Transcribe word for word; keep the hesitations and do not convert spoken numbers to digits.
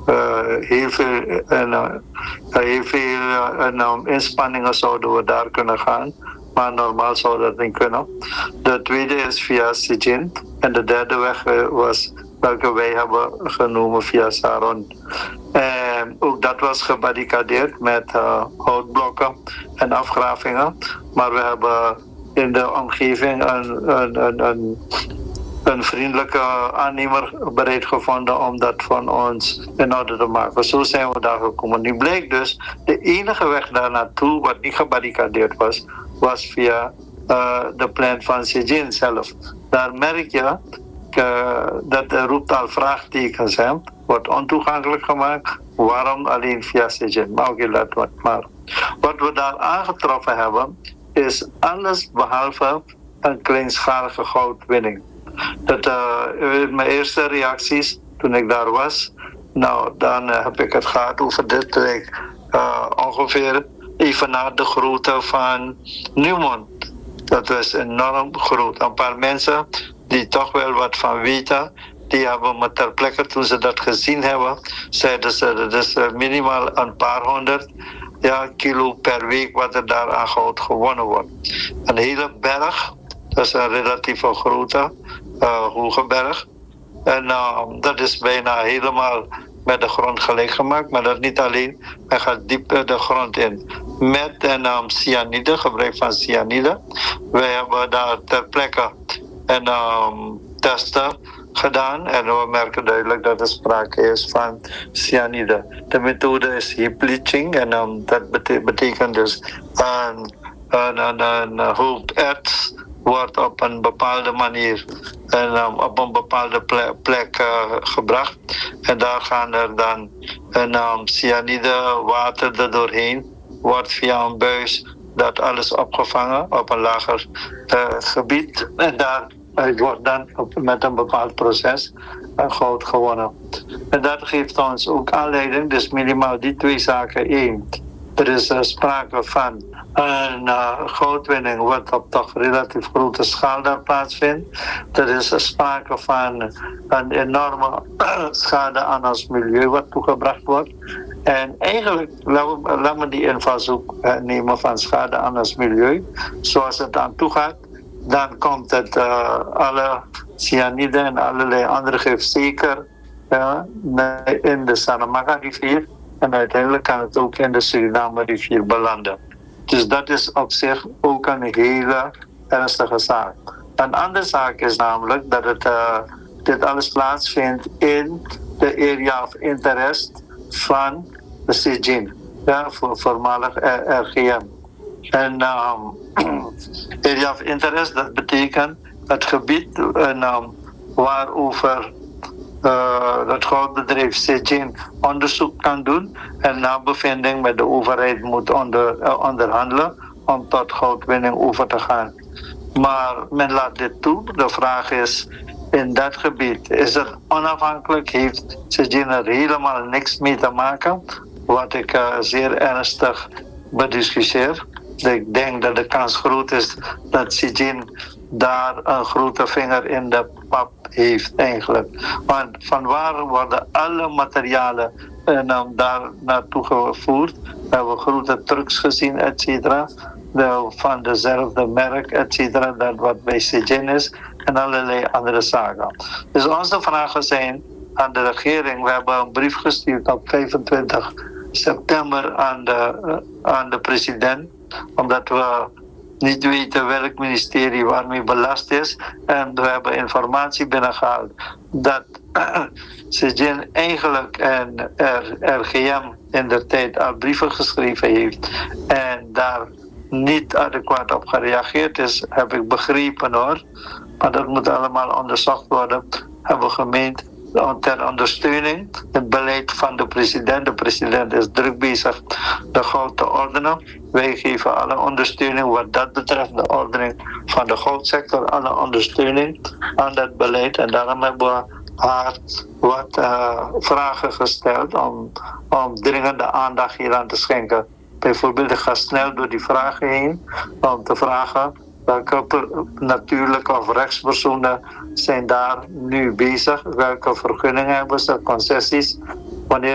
uh, heel veel, en, uh, heel veel uh, en, um, inspanningen zouden we daar kunnen gaan. Maar normaal zou dat niet kunnen. De tweede is via Sijin. En de derde weg uh, was welke wij hebben genoemd via Saron. En ook dat was gebarricadeerd met uh, houtblokken en afgravingen. Maar we hebben in de omgeving een, een, een, een, een vriendelijke aannemer bereid gevonden om dat van ons in orde te maken. Zo zijn we daar gekomen. Nu bleek dus, de enige weg daar naartoe, wat niet gebarricadeerd was, was via uh, de plan van Sijin zelf. Daar merk je uh, dat er roept al vraagtekens, hè? Wordt ontoegankelijk gemaakt. Waarom alleen via Sijin? Maar oké, laten we het maar. Wat we daar aangetroffen hebben, is alles behalve een kleinschalige goudwinning. Dat, uh, mijn eerste reacties toen ik daar was, nou dan uh, heb ik het gehad over dit trek uh, ongeveer even naar de grootte van Newmont. Dat was enorm groot. Een paar mensen die toch wel wat van weten, die hebben me ter plekke toen ze dat gezien hebben, zeiden ze dat is minimaal een paar honderd ja, kilo per week wat er daar aan goud gewonnen wordt. Een hele berg, dat is een relatief grote, uh, hoge berg. En uh, dat is bijna helemaal met de grond gelijk gemaakt, maar dat niet alleen. Hij gaat diep de grond in. Met een um, cyanide, gebruik van cyanide. Wij hebben daar ter plekke een um, testen gedaan en we merken duidelijk dat er sprake is van cyanide. De methode is heap leaching en um, dat bete- betekent dus een, een, een, een hoop erts wordt op een bepaalde manier en um, op een bepaalde plek, plek uh, gebracht. En daar gaan er dan een um, cyanide water er doorheen, wordt via een buis dat alles opgevangen op een lager uh, gebied. En daar uh, wordt dan op, met een bepaald proces uh, goud gewonnen. En dat geeft ons ook aanleiding, dus minimaal die twee zaken één. Er is uh, sprake van een uh, goudwinning wat op toch relatief grote schaal daar plaatsvindt. Er is uh, sprake van een enorme uh, schade aan ons milieu wat toegebracht wordt. En eigenlijk, laten we, laten we die invalshoek uh, nemen van schade aan ons milieu. Zoals het aan toe gaat, dan komt het uh, alle cyanide en allerlei andere gif zeker uh, in de Saramaka-rivier. En uiteindelijk kan het ook in de Suriname-rivier belanden. Dus dat is op zich ook een hele ernstige zaak. Een andere zaak is namelijk dat het, uh, dit alles plaatsvindt in de area of interest van de Sijin, ja, voor voormalig R G M. En um, area of interest, dat betekent het gebied en, um, waarover Uh, dat goudbedrijf Sijin onderzoek kan doen en na bevinding met de overheid moet onder, uh, onderhandelen om tot goudwinning over te gaan. Maar men laat dit toe. De vraag is, in dat gebied, is het onafhankelijk? Heeft Sijin er helemaal niks mee te maken? Wat ik uh, zeer ernstig bediscussieer. Ik denk dat de kans groot is dat Sijin daar een grote vinger in de pap heeft eigenlijk. Want van waar worden alle materialen en, um, daar naartoe gevoerd? We hebben grote trucks gezien, et cetera. De, van dezelfde merk, et cetera. Dat wat bij Sijin is en allerlei andere zaken. Dus onze vragen zijn aan de regering. We hebben een brief gestuurd op vijfentwintig september aan de, uh, aan de president. Omdat we niet weten welk ministerie waarmee belast is. En we hebben informatie binnengehaald dat uh, Sijin eigenlijk en R G M in de tijd al brieven geschreven heeft en daar niet adequaat op gereageerd is, heb ik begrepen hoor. Maar dat moet allemaal onderzocht worden. Hebben we gemeend ter ondersteuning het beleid van de president. De president is druk bezig de goud te ordenen. Wij geven alle ondersteuning wat dat betreft, de ordening van de goudsector, alle ondersteuning aan dat beleid. En daarom hebben we haar wat uh, vragen gesteld om, om dringende aandacht hieraan te schenken. Bijvoorbeeld, ik ga snel door die vragen heen om te vragen welke natuurlijke of rechtspersonen zijn daar nu bezig, welke vergunningen hebben ze, concessies